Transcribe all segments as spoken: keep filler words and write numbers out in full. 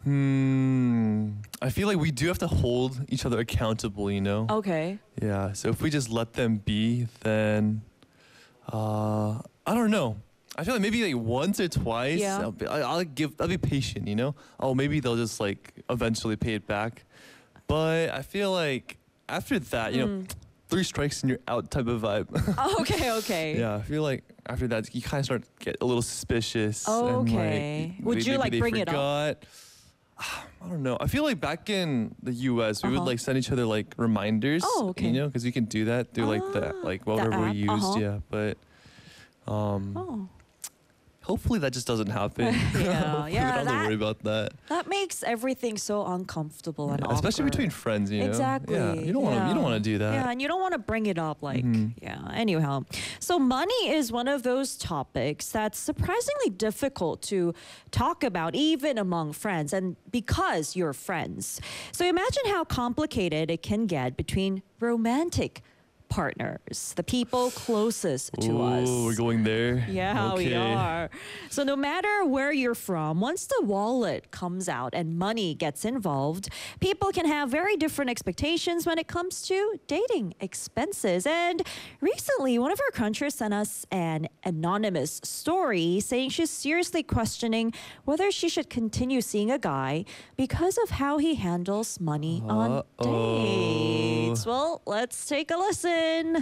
Hmm. I feel like we do have to hold each other accountable, you know? Okay. Yeah. So if we just let them be, then uh, I don't know. I feel like maybe like once or twice. Yeah. I'll, be, I, I'll give. I'll be patient, you know. Oh, maybe they'll just like eventually pay it back. But I feel like after that, you know, Mm. three strikes and you're out type of vibe. Okay, okay. Yeah, I feel like after that you kind of start to get a little suspicious. Oh, and, okay. like, Would may- you, maybe like, they bring it up? forgot. I don't know. I feel like back in the U S we Uh-huh. would like send each other like reminders. Oh, okay. You know, because we can do that through like the Ah, like the whatever app, we used. uh-huh. Yeah, but um, Oh. hopefully that just doesn't happen. Yeah, Hopefully yeah, we don't have that- to worry about that. That makes everything so uncomfortable and Yeah, especially awkward. between friends. You know. Exactly. Yeah, you don't want to. You don't yeah. want to do that. Yeah, and you don't want to bring it up like, Mhm. yeah, anyhow. So money is one of those topics that's surprisingly difficult to talk about even among friends and because you're friends. So imagine how complicated it can get between romantic partners, the people closest to us. Ooh, we're going there. Yeah, we Okay. are. So no matter where you're from, once the wallet comes out and money gets involved, people can have very different expectations when it comes to dating expenses. And recently, one of our crunchers sent us an anonymous story saying she's seriously questioning whether she should continue seeing a guy because of how he handles money on Uh-oh. dates. Well, let's take a listen.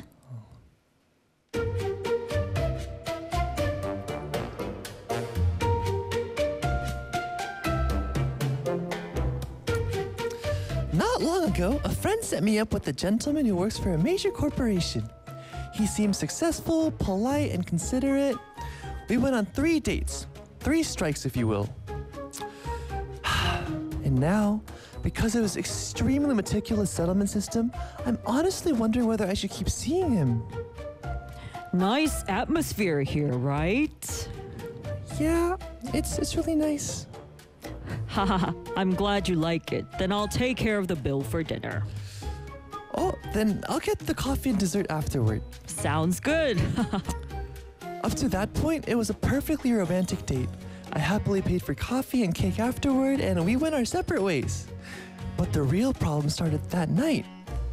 Not long ago, a friend set me up with a gentleman who works for a major corporation. He seemed successful, polite, and considerate. We went on three dates, three strikes, if you will. And now, because of his extremely meticulous settlement system, I'm honestly wondering whether I should keep seeing him. Nice atmosphere here, right? Yeah, it's it's really nice. Haha, I'm glad you like it. Then I'll take care of the bill for dinner. Oh, then I'll get the coffee and dessert afterward. Sounds good. Up to that point, it was a perfectly romantic date. I happily paid for coffee and cake afterward, and we went our separate ways. But the real problem started that night.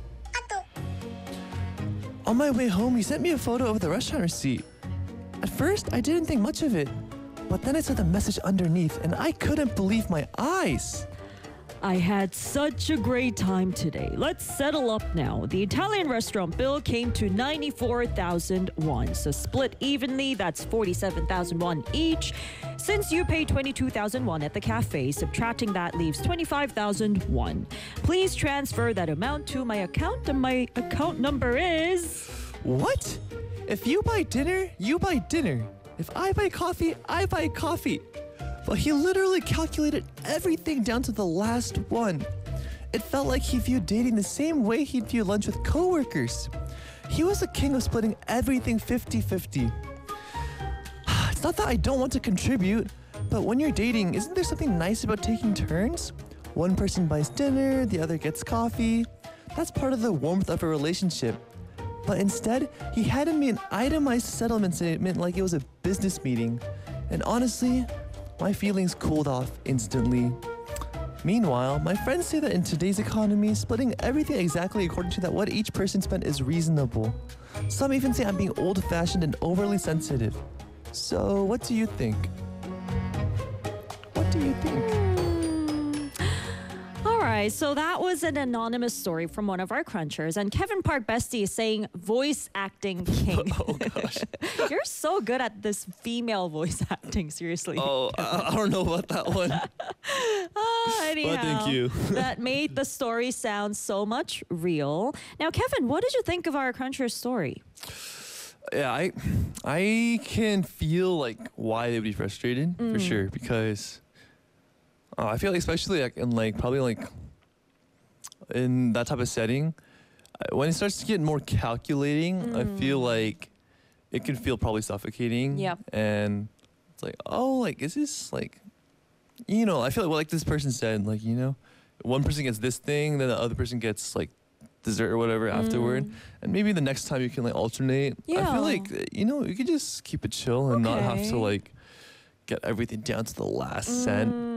On my way home, he sent me a photo of the restaurant receipt. At first, I didn't think much of it, but then I saw the message underneath, and I couldn't believe my eyes. I had such a great time today. Let's settle up now. The Italian restaurant bill came to ninety-four thousand won. So split evenly, that's forty-seven thousand won each. Since you paid twenty-two thousand won at the cafe, subtracting that leaves twenty-five thousand won. Please transfer that amount to my account, and my account number is... What? If you buy dinner, you buy dinner. If I buy coffee, I buy coffee. But he literally calculated everything down to the last one. It felt like he viewed dating the same way he'd view lunch with coworkers. He was the king of splitting everything fifty-fifty. It's not that I don't want to contribute, but when you're dating, isn't there something nice about taking turns? One person buys dinner, the other gets coffee. That's part of the warmth of a relationship. But instead, he handed me an itemized settlement statement like it was a business meeting. And honestly, my feelings cooled off instantly. Meanwhile, my friends say that in today's economy, splitting everything exactly according to that what each person spent is reasonable. Some even say I'm being old-fashioned and overly sensitive. So, what do you think? What do you think? All right, so that was an anonymous story from one of our crunchers, and Kevin Park Bestie is saying voice acting king. Oh gosh. You're so good at this female voice acting, seriously. Oh, I, I don't know about that one. Ah, anyhow, But thank you. that made the story sound so much real. Now, Kevin, what did you think of our cruncher story? Yeah, I I can feel like why they would be frustrated for sure because uh, I feel like especially like in like probably like in that type of setting uh, when it starts to get more calculating, I feel like it can feel probably suffocating. Yep. And it's like, oh, like is this like, you know, I feel like well, like this person said, like, you know, one person gets this thing, then the other person gets like dessert or whatever afterward, and maybe the next time you can like alternate. I Yeah. feel like uh, you know you could just keep it chill and not have Okay. to like get everything down to the last cent.